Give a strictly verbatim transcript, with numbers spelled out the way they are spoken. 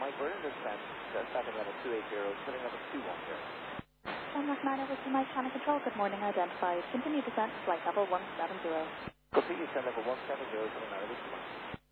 Mike, we're in descent, stopping level two eighty, setting level two ten. Sunwest nine over to Mike, Channel Control, good morning, identified. Continue descent, flight level one seven zero. Continue descent level one seven zero, setting nine over two one.